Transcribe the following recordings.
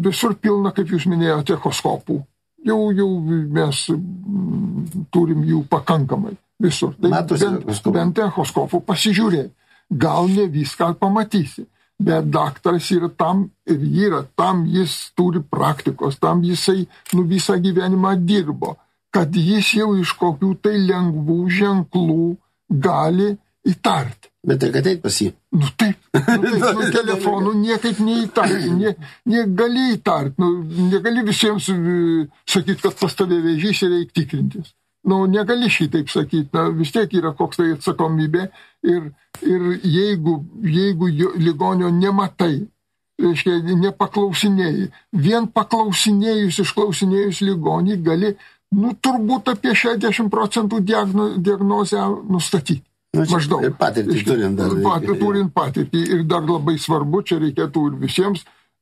visur pilna, kaip jūs minėjote, echoskopų. Jau mes turim jų pakankamai visur. Tai bent echoskopų pasižiūrėti. Gal ne viską pamatysi, bet daktaras yra tam, jis turi praktikos, tam jisai visą gyvenimą dirbo, kad jis jau iš kokių tai lengvų ženklų gali įtarti. Bet tai kad eit pas jį. Taip, telefonu niekaip neįtarti, negali įtarti, negali visiems sakyti, kad pas tave vėžys ir reikia tikrintis. Negali šitaip sakyti, vis tiek yra koks tai atsakomybė ir jeigu ligonio nematai, reiškia, nepaklausinėjai, vien paklausinėjus, išklausinėjus ligonį gali, turbūt apie 60% diagnozę nustatyti. Maždaug. Ir patirtį turint dar. Turint patirtį ir dar labai svarbu, čia reikėtų ir visiems,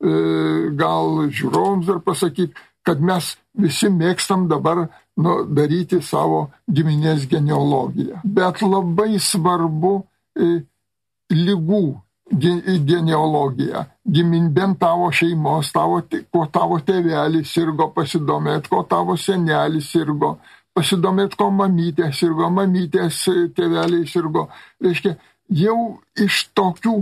gal žiūrovams dar pasakyti, kad mes visi mėgstam dabar daryti savo giminės genealogiją. Bet labai svarbu ligų genealogija. Bent tavo šeimos, ko tavo tėvelis sirgo, pasidomėt, ko tavo senelis sirgo, pasidomėt, ko mamytė sirgo, mamytės tėveliai sirgo. Reiškia, jau iš tokių,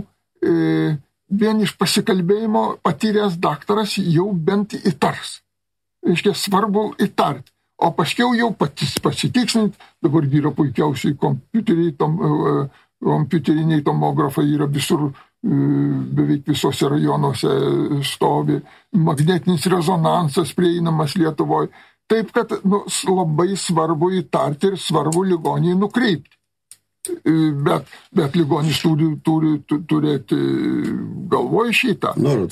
vien iš pasikalbėjimo patyręs daktaras jau bent įtars. Reiškia, svarbu įtarti. O paskiau jau pasitikslinti, dabar yra puikiausiai kompiuteriniai tomografai yra visur, beveik visose rajonuose stovi, magnetinis rezonansas prieinamas Lietuvoje. Taip, kad labai svarbu įtarti ir svarbu ligonį nukreipti. Bet ligonis turi turėti galvoj šitą. Noriu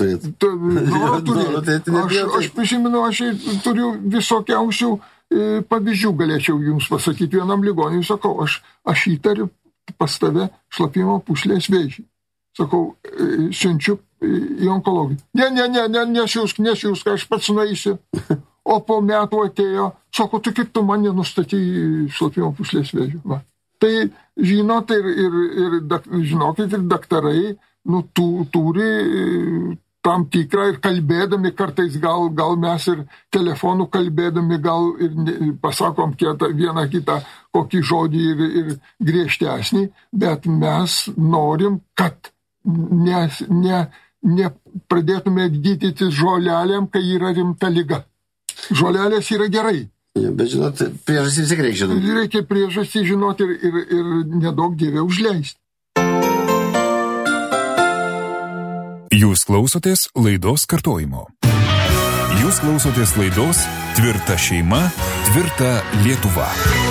turėti. Aš prisimenu, aš turiu visokiausių pavyzdžių, galėčiau jums pasakyti vienam ligoniui, sakau, aš įtariu pas tave šlapimo pūslės vėžį. Sakau, siunčiu į onkologiją. Nesiųsk, aš pats nueisiu. O po metų atėjo, sako, tu kaip tu man nenustatei šlapimo pūslės vėžį. Va. Tai žinot, žinokit, ir daktarai turi tam tikrą ir kalbėdami kartais, gal mes ir telefonu kalbėdami, gal ir pasakom vieną kitą kokį žodį ir griežtesnį, bet mes norim, kad ne pradėtume gydytis žolelėm, kai yra rimta liga. Žolelės yra gerai. Bet žinot, priežastys tik reikia žinoti. Reikia priežastys žinoti ir nedaug dievė užleisti. Jūs klausotės laidos kartojimo. Jūs klausotės laidos Tvirta šeima, tvirta Lietuva.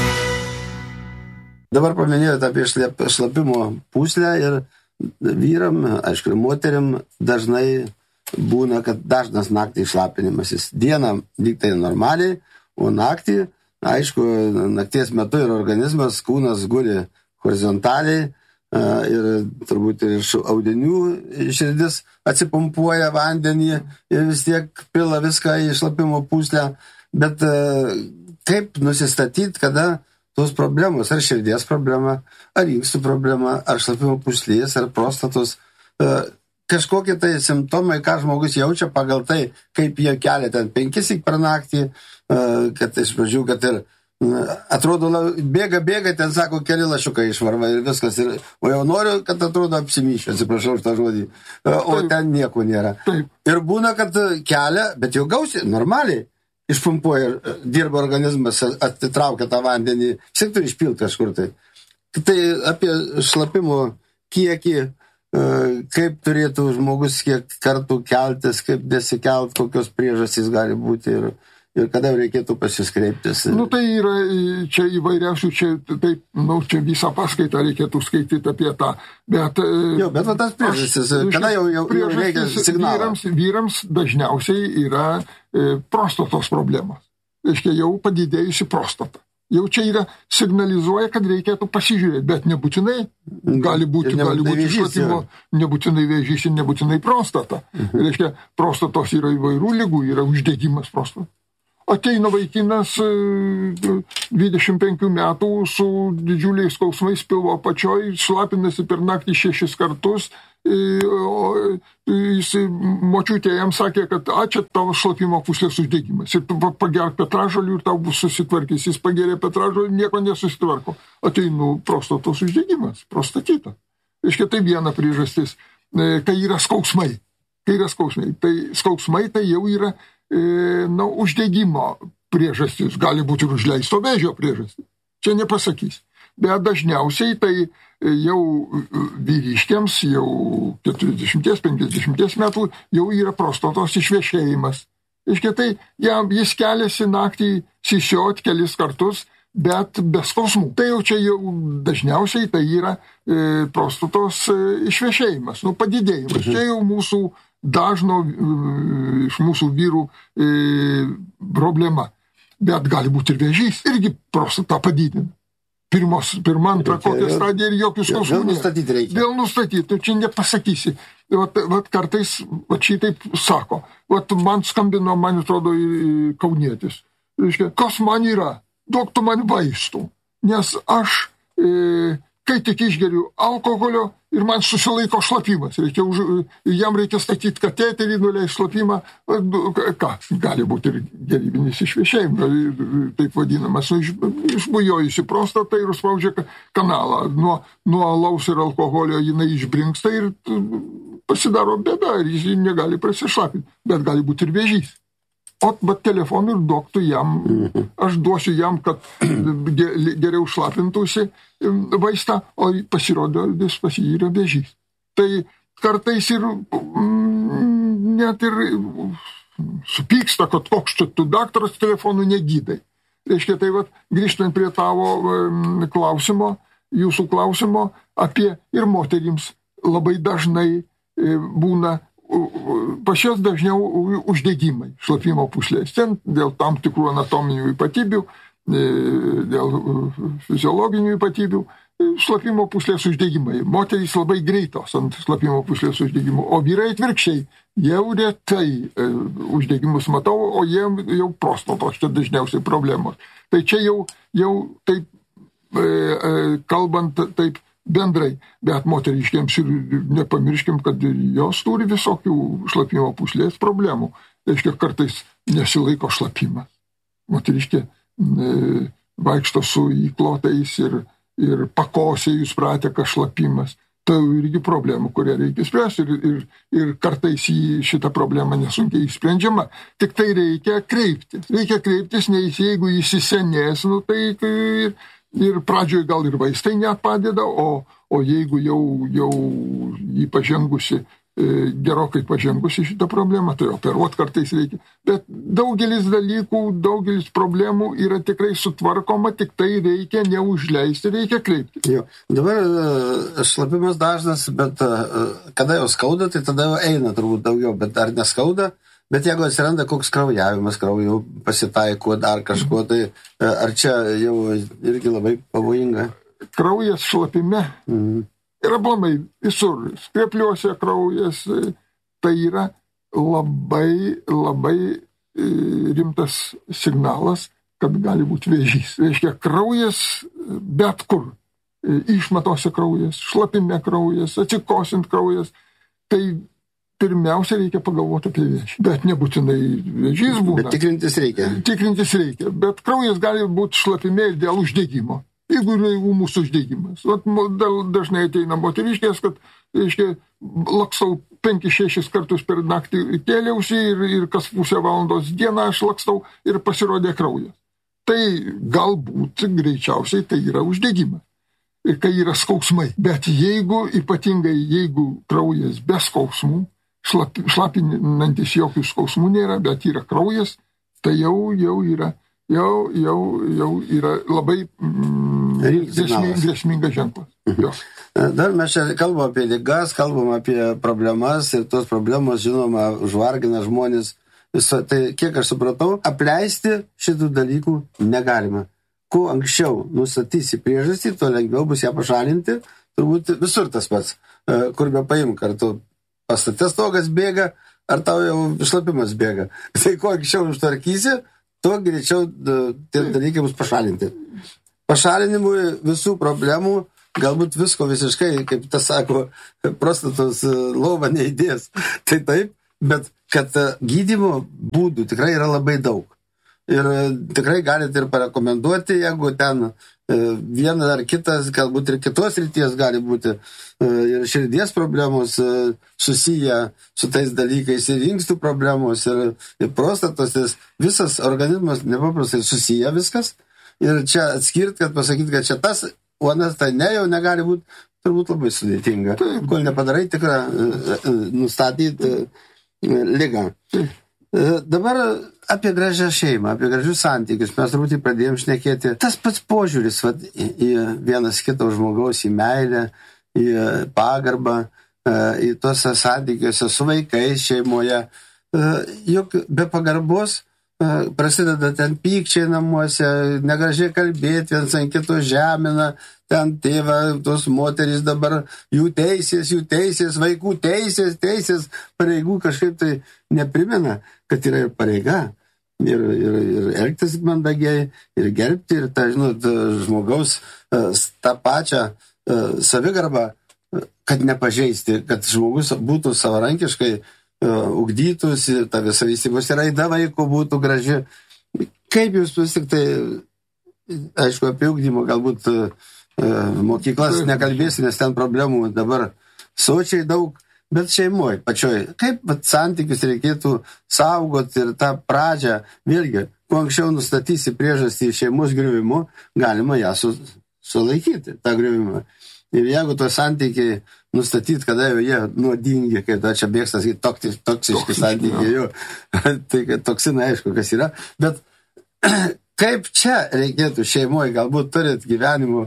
Dabar paminėjote apie šlapimo pūslę ir vyram, aišku, moteriam dažnai būna, kad dažnas naktį šlapinimasis. Dieną lygtai normaliai, o naktį, aišku, nakties metu ir organizmas, kūnas guli horizontaliai ir turbūt ir iš audinių širdis atsipumpuoja vandenį ir vis tiek pila viską į šlapimo pūslę. Bet kaip nusistatyti, kada tos problemos, ar širdies problema, ar inkstų problema, ar šlapimo pūslės, ar prostatos, kažkokie tai simptomai, ką žmogus jaučia pagal tai, kaip jie kelia ten 5 per naktį, kad iš pradžių, kad ir atrodo, bėga, ten sako, keli lašiukai išvarva ir viskas, o jau noriu, kad atrodo apsimyšę, atsiprašau už tą žodį, o ten nieko nėra. Ir būna, kad kelia, bet jau gausiai, normaliai, išpumpuoja, dirba organizmas, atitraukia tą vandenį, vis turi išpilti kažkur tai. Tai apie šlapimo kiekį, kaip turėtų žmogus kiek kartų keltis, kaip nesikelt, kokios priežastys gali būti ir kada reikėtų pasiskreiptis. Tai yra čia įvairiausių, čia visą paskaitą reikėtų skaityti apie tą. Bet va tas priežastys, kada jau reikia signalą. Vyrams dažniausiai yra prostatos problemos. Reiškia, jau padidėjusi prostata. Jau čia yra signalizuoja, kad reikėtų pasižiūrėti, bet nebūtinai gali būti šlapimo, nebūtinai vėžys ir nebūtinai prostata. Reiškia, prostatos yra įvairių ligų, yra uždegimas prostatos. Ateina vaikinas 25 metų su didžiuliais skausmais pilvo apačioj, šlapinasi per naktį 6 kartus, jis močiutė jam sakė, kad čia tavo šlapimo pūslės uždegimas ir tu pagerk petražolių ir tau bus susitvarkys. Jis pagerė petražolių, nieko nesusitvarko. Ateinu prostatos uždegimas, prostatita. Reiškia, tai viena priežastis, kai yra skausmai. Tai skausmai tai jau yra uždegimo priežastis, gali būti ir užleisto vėžio priežastis. Čia nepasakys. Bet dažniausiai tai jau vyriškiams, jau 40-50 metų jau yra prostatos išvešėjimas. Reiškia, tai jis keliasi naktį sisiot kelis kartus, bet be skausmų. Tai jau čia dažniausiai tai yra prostatos išvešėjimas, padidėjimas. Čia jau mūsų dažno iš mūsų vyrų problema. Bet gali būti ir vėžys. Irgi prostatą padidina. Pirma, antra, kokia stadija ir jokių skausmų. Vėl nustatyti reikia. Vėl nustatyti, čia nepasakysi. Vat kartais šitaip sako. Man skambino, man atrodo, kaunietis. Reiškia, kas man yra? Duok tu man vaistų. Nes aš, kai tik išgeriu alkoholio ir man susilaiko šlapimas. Jam reikia statyti kateterį, nuleis šlapimą. Ką? Gali būti ir gerybinis išvešėjimas, taip vadinamas. Išbujojusi prostatą ir užspaudžia kanalą. Nuo alaus ir alkoholio jinai išbrinksta ir pasidaro bėda ir jis negali prasišlapinti. Bet gali būti ir vėžys. Bet telefonu ir duok tu jam, aš duosiu jam, kad geriau šlapintųsi vaistą, o pasirodo, vis pas jį yra vėžys. Tai kartais ir net ir supyksta, kad koks čia tu daktaras telefonu negydai. Reiškia, tai grįžtant prie tavo klausimo, jūsų klausimo apie ir moterims labai dažnai būna pas jas dažniau uždegimai šlapimo pūslės. Ten dėl tam tikrų anatominių ypatybių, dėl fiziologinių ypatybių, šlapimo pūslės uždegimai. Moterys labai greitos ant šlapimo pūslės uždegimų, o vyrai atvirkščiai. Jau retai uždegimus matau, o jie jau prostatos, čia dažniausiai problemos. Tai čia jau taip, kalbant taip, bendrai, bet moteriškiams ir nepamirškim, kad jos turi visokių šlapimo pūslės problemų. Reiškia, kartais nesilaiko šlapimas. Moteriškė vaikšto su įklotais ir pakosėjus prateka šlapimas. Tai irgi problemų, kurią reikia spręsti ir kartais šitą problemą nesunkiai išsprendžiama. Tik tai reikia kreiptis. Reikia kreiptis, nes jeigu įsisenės, tai ir pradžioje gal ir vaistai nepadeda, o jeigu jau jį pažengusi, gerokai pažengusi šitą problemą, tai operuoti kartais reikia. Bet daugelis dalykų, daugelis problemų yra tikrai sutvarkoma, tik tai reikia neužleisti, reikia kreipti. Jo. Dabar šlapimas dažnas, bet kada jau skauda, tai tada jau eina turbūt daugiau, bet ar neskauda? Bet jeigu atsiranda koks kraujavimas, kraujo pasitaiko dar kažko, tai ar čia jau irgi labai pavojinga? Kraujas šlapime yra aplamai visur. Skrepliuose kraujas, tai yra labai rimtas signalas, kad gali būti vėžys. Reiškia, kraujas bet kur. Išmatose kraujas, šlapime kraujas, atsikosint kraujas. Tai pirmiausia reikia pagalvoti apie vėžį. Bet nebūtinai vėžys būna. Bet tikrintis reikia. Tikrintis reikia. Bet kraujas gali būti šlapime ir dėl uždegimo. Jeigu yra ūmus uždegimas. Dažnai ateina moteriškės, kad, reiškia, lakstau 5-6 kartus per naktį kėliausi ir kas pusę valandos dieną aš lakstau ir pasirodė kraujas. Tai galbūt greičiausiai tai yra uždegimas. Ir kai yra skausmai. Bet ypatingai jeigu kraujas be skausmų, šlapinantis jokių skausmų nėra, bet yra kraujas, tai jau yra labai grėsmingas ženklas. Dar mes čia kalbam apie ligas, kalbam apie problemas ir tos problemos, žinoma, užvargina žmonės. Tai kiek aš supratau, apleisti šitų dalykų negalima. Kuo anksčiau nustatysi priežastį, tuo lengviau bus ją pašalinti. Turbūt visur tas pats, kur be paimk, ar tu pastatės stogas bėga, ar tau jau šlapimas bėga. Tai kuo anksčiau ištvarkysi, tuo greičiau tie dalykai bus pašalinti. Pašalinimui visų problemų, galbūt visko visiškai, kaip tas sako, prostatos lova neįdės. Tai taip, bet kad gydymo būdų tikrai yra labai daug. Ir tikrai galite ir parekomenduoti, jeigu ten vienas ar kitas, galbūt ir kitos ryties gali būti ir širdies problemos susiję su tais dalykais, ir inkstų problemos, ir prostatos, visas organizmas nepaprastai susiję viskas. Ir čia atskirti, kad pasakyti, kad čia tas, onas tai ne, jau negali būti, turbūt labai sudėtinga, kol nepadarai tikrą nustatyti ligą. Dabar apie gražią šeimą, apie gražius santykius mes turbūt pradėjom šnekėti. Tas pats požiūris į vienas kito žmogaus, į meilę, į pagarbą, į tos santykiuose su vaikais šeimoje. Juk be pagarbos prasideda ten pykčiai namuose, negražiai kalbėti, viens ant kito žemina, ten tėvą, tos moterys dabar, jų teisės, vaikų teisės, pareigų kažkaip tai neprimena, kad yra ir pareiga, ir elgtis mandagiai, ir gerbti, ir tą, žmogaus tą pačią savigarbą, kad nepažeisti, kad žmogus būtų savarankiškai ugdytųsi, ta visa vystybos raida vaiko būtų graži. Kaip jūs vis tik tai, aišku, apie ugdymą galbūt mokyklas nekalbėsi, nes ten problemų dabar sočiai daug, bet šeimoje pačioj. Kaip santykius reikėtų saugoti ir tą pradžią, vėlgi, kuo anksčiau nustatysi priežastį šeimos griuvimo, galima ją sulaikyti, tą griuvimą. Ir jeigu to santykiai nustatyti, kada jau jie nuodingi, kai čia bėgstas į toksiški santykiai, jau, tai toksinai aišku, kas yra. Bet kaip čia reikėtų šeimoje, galbūt turit gyvenimo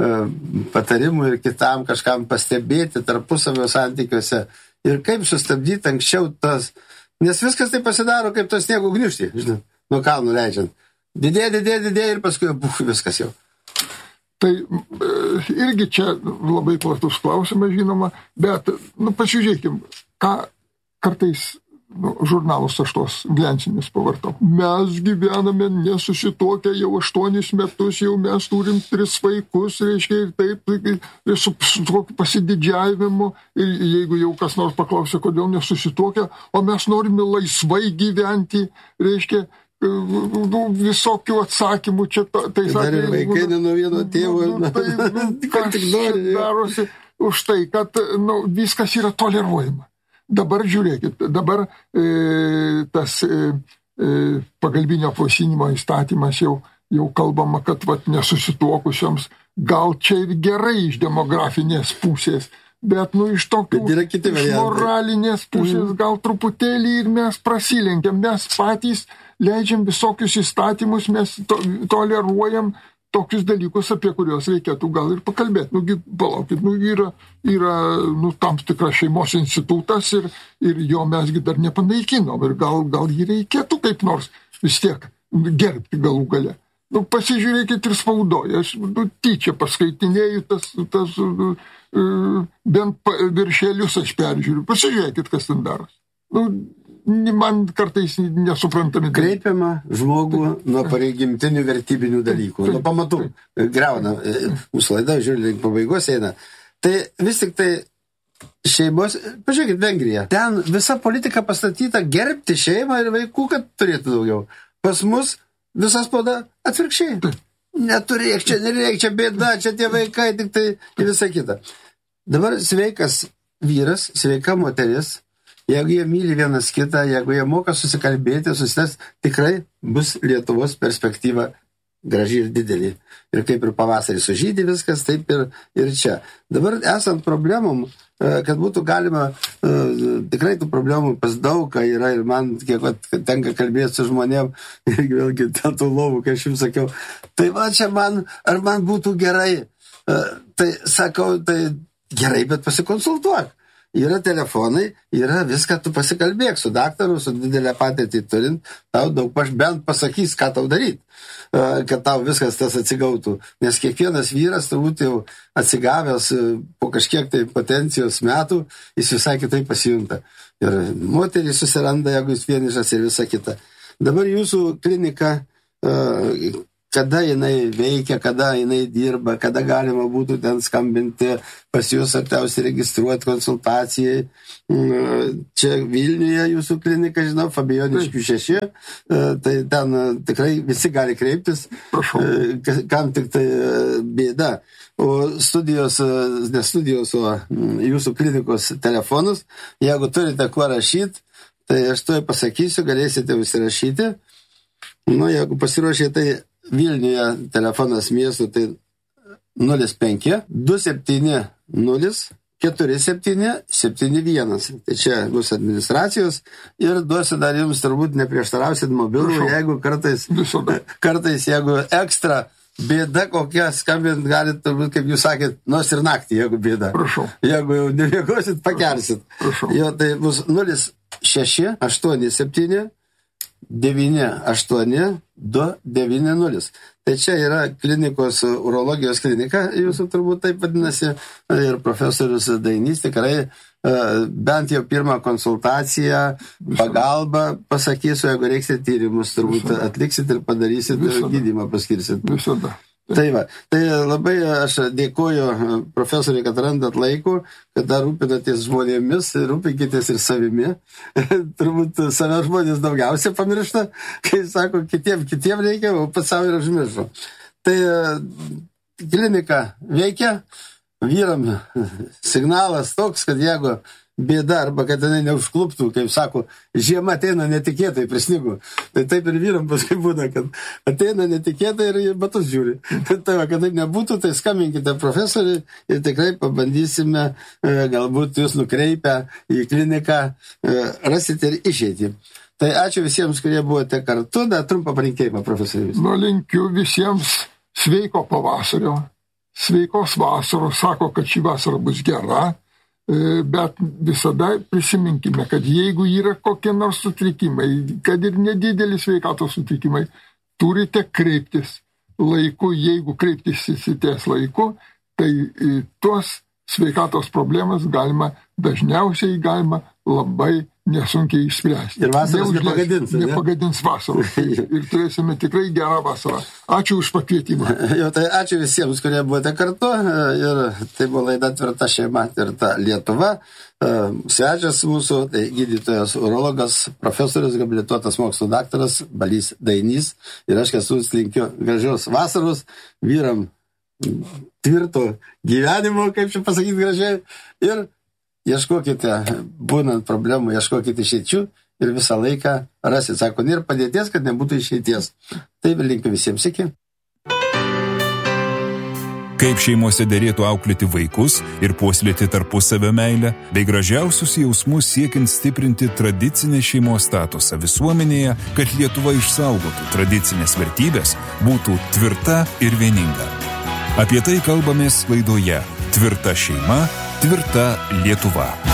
patarimų ir kitam kažkam pastebėti tarpusavio santykiuose ir kaip sustabdyti anksčiau tas, nes viskas tai pasidaro kaip tos sniego gniūžtį, žinot, nuo kalnų leidžiant. Didėja ir paskui viskas jau. Tai irgi čia labai platus klausimas, žinoma, bet, pasižiūrėkim, ką kartais žurnalus aš tos glensinės pavartau. Mes gyvename nesusituokę jau 8 metus, jau mes turim 3 vaikus, reiškia, ir taip, su tokiu pasididžiavimu, ir jeigu jau kas nors paklausė, kodėl nesusituokę, o mes norime laisvai gyventi, reiškia, visokių atsakymų čia tais atvejais. Dar ir vaikai ne nuo vieno tėvo. Kas darosi už tai, kad viskas yra toleruojama. Dabar žiūrėkit, dabar tas pagalbinio apvaisinimo įstatymas jau kalbama, kad nesusituokusioms gal čia ir gerai iš demografinės pusės, bet iš moralinės pusės gal truputėlį ir mes prasilenkiam, mes patys leidžiam visokius įstatymus, mes toleruojam tokius dalykus, apie kuriuos reikėtų gal ir pakalbėti. Palaukit, yra tam tikras šeimos institutas ir jo mesgi dar nepanaikinom ir gal jį reikėtų kaip nors vis tiek gerbti galų gale. Pasižiūrėkit ir spaudoje, aš tyčia paskaitinėjau tas bent viršelius aš peržiūriu. Pasižiūrėkit, kas ten daros. Man kartais nesuprantami. Kreipiama žmogų nuo pareigimtinių vertybinių dalykų. Nuo pamatų greuna. Mūsų laida, žiūrėjau, link pabaigos eina. Tai vis tik tai šeimos, pažiūrėkit, Vengrija. Ten visa politika pastatyta gerbti šeimą ir vaikų, kad turėtų daugiau. Pas mus visa spauda atvirkščiai. Neturėk čia bėda, čia tie vaikai, tik tai ir visa kita. Dabar sveikas vyras, sveika moteris, jeigu jie myli vienas kitą, jeigu jie moka susikalbėti, susitars, tikrai bus Lietuvos perspektyva graži ir didelį. Ir kaip ir pavasarį sužydė viskas, taip ir čia. Dabar esant problemom, kad būtų galima, tikrai tų problemų pas daug yra ir man, kiek tenka kalbėti su žmonėm, ir vėlgi dėl tų lovų, kai aš jums sakiau, tai va čia ar man būtų gerai, tai sakau, tai gerai, bet pasikonsultuok. Yra telefonai, yra viską, tu pasikalbėk su daktaru, su didelę patirtį turint, tau daug bent pasakys, ką tau daryti, kad tau viskas tas atsigautų. Nes kiekvienas vyras turbūt jau atsigavęs po kažkiek tai potencijos metų, jis visai kitaip pasijunta. Ir moterį susiranda, jeigu jis vienišas ir visa kita. Dabar jūsų klinika, kada jinai veikia, kada jinai dirba, kada galima būtų ten skambinti pas jūs ar užsiregistruoti konsultacijai. Čia Vilniuje jūsų klinika, žinau, Fabijoniškių 6, tai ten tikrai visi gali kreiptis, kam tik tai bėda. O jūsų klinikos telefonus, jeigu turite kuo rašyti, tai aš to pasakysiu, galėsite užsirašyti. Jeigu pasiruošė, tai Vilniuje telefonas miesto, tai 05 270 47 71. Tai čia bus administracijos ir duosiu dar jums turbūt neprieštarausit mobilų, jeigu kartais jeigu ekstra bėda kokia skambint galit, turbūt, kaip jūs sakėt, nors ir naktį, jeigu bėda. Jeigu jau neviegosit, pakelsit. Jo, tai bus 06 87 98 290. Tai čia yra klinikos urologijos klinika, jūsų turbūt taip vadinasi, ir profesorius Dainys tikrai bent jau pirmą konsultaciją, pagalbą pasakysiu, jeigu reiksite tyrimus, turbūt atliksit ir padarysit ir gydymą paskirsit. Visada. Tai va, tai labai aš dėkoju profesoriui, kad randat laiko, kad dar rūpinatės žmonėmis, rūpinkitės ir savimi. Turbūt save žmonės daugiausiai pamiršta, kai sako, kitiem reikia, o pats savo ir užmiršo. Tai klinika veikia, vyram signalas toks, kad jeigu bėda arba kad jinai neužkluptų, kaip sako, žiema ateina netikėtai, prisnigo. Tai taip ir vyram paskui būna, kad ateina netikėtai ir batus žiūri. Tai va, kad taip nebūtų, tai skambinkite profesoriui ir tikrai pabandysime, galbūt jūs nukreipę į kliniką, rasite ir išeitį. Tai ačiū visiems, kurie buvote kartu, dar trumpą palinkėjimą, profesorius. Linkiu visiems sveiko pavasario, sveikos vasaros, sako, kad šį vasarą bus gera. Bet visada prisiminkime, kad jeigu yra kokie nors sutrikimai, kad ir nedideli sveikatos sutrikimai, turite kreiptis laiku. Jeigu kreiptisitės laiku, tai tuos sveikatos problemas dažniausiai galima labai nesunkiai išspręsti. Ir vasaros nepagadins vasaros. Ir turėsime tikrai gerą vasarą. Ačiū už pakvietimą. Jo, tai ačiū visiems, kurie buvote kartu. Ir tai buvo laida Tvirta šeima, Tvirta Lietuva. Svečias mūsų, tai gydytojas urologas, profesorius, habilituotas mokslo daktaras Balys Dainys. Ir aš linkiu gražios vasaros, vyram tvirto gyvenimo, kaip čia pasakyti gražiai. Ir ieškokite, būnant problemų, ieškokite išeičių ir visą laiką rasit, sako, nėra padėties, kad nebūtų išeities. Taip ir linkiu visiems, iki. Kaip šeimose derėtų auklėti vaikus ir puoselėti tarpusavio meilę, bei gražiausius jausmus siekiant stiprinti tradicinę šeimos statusą visuomenėje, kad Lietuva išsaugotų tradicinės vertybės, būtų tvirta ir vieninga. Apie tai kalbamės laidoje Tvirta šeima, Tvirta Lietuva.